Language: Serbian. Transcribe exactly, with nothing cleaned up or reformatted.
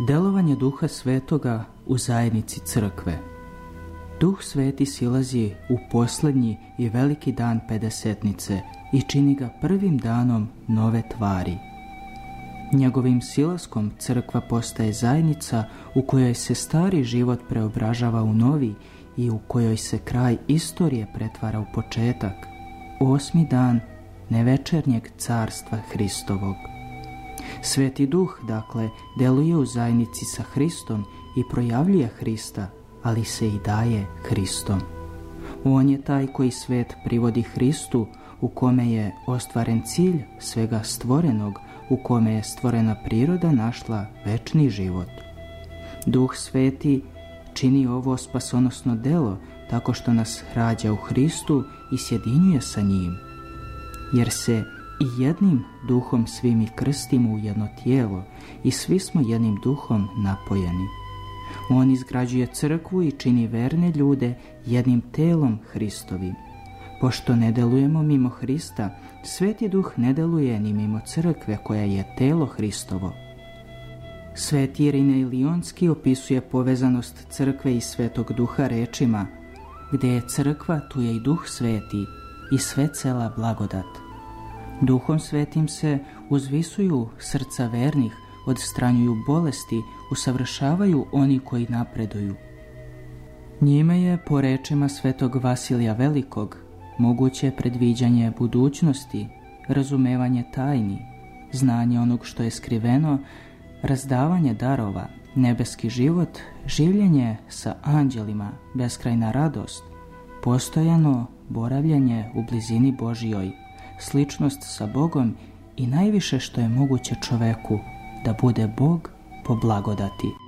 Delovanje Duha Svetoga u zajednici crkve. Duh Sveti silazi u posljednji i veliki dan Pedesetnice i čini ga prvim danom nove tvari. Njegovim silaskom crkva postaje zajednica u kojoj se stari život preobražava u novi i u kojoj se kraj istorije pretvara u početak, osmi dan nevečernjeg carstva Hristovog. Sveti Duh, dakle, deluje u zajednici sa Hristom i projavljuje Hrista, ali se i daje Hristom. On je taj koji svet privodi Hristu, u kome je ostvaren cilj svega stvorenog, u kome je stvorena priroda našla večni život. Duh Sveti čini ovo spasonosno delo tako što nas rađa u Hristu i sjedinjuje sa njim, jer se i jednim duhom svi mi krstimo u jedno tijelo i svi smo jednim duhom napojeni. On izgrađuje crkvu i čini verne ljude jednim telom Hristovim. Pošto ne delujemo mimo Hrista, Sveti Duh ne deluje ni mimo crkve koja je telo Hristovo. Sveti Irinej Lionski opisuje povezanost crkve i Svetog Duha rečima: gdje je crkva, tu je i Duh Sveti i sve cela blagodat. Duhom Svetim se uzvisuju srca vernih, odstranjuju bolesti, usavršavaju oni koji napreduju. Njime je, po rečima Svetog Vasilija Velikog, moguće predviđanje budućnosti, razumevanje tajni, znanje onog što je skriveno, razdavanje darova, nebeski život, življenje sa anđelima, beskrajna radost, postojano boravljenje u blizini Božjoj, sličnost sa Bogom i najviše što je moguće čoveku, da bude Bog po blagodati.